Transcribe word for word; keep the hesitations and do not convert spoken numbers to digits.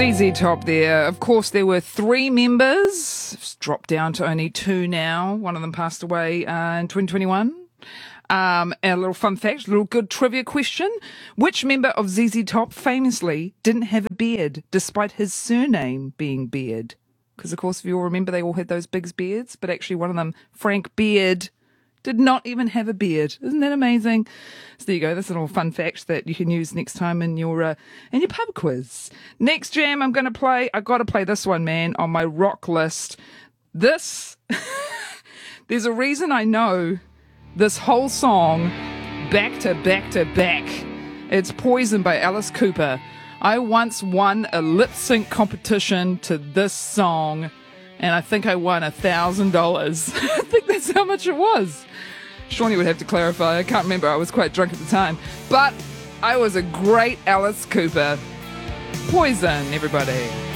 Z Z Top there. Of course, there were three members. It's dropped down to only two now. One of them passed away uh, in twenty twenty-one. Um, and a little fun fact, a little good trivia question. Which member of Z Z Top famously didn't have a beard, despite his surname being Beard? Because, of course, if you all remember, they all had those big beards. But actually, one of them, Frank Beard, did not even have a beard. Isn't that amazing? So there you go. That's a little fun fact that you can use next time in your uh, in your pub quiz. Next jam I'm going to play. I got to play this one, man, on my rock list. This, there's a reason I know this whole song back to back to back. It's Poison by Alice Cooper. I once won a lip sync competition to this song, and I think I won a thousand dollars. I think that's how much it was. Shawnee would have to clarify. I can't remember. I was quite drunk at the time. But I was a great Alice Cooper. Poison, everybody.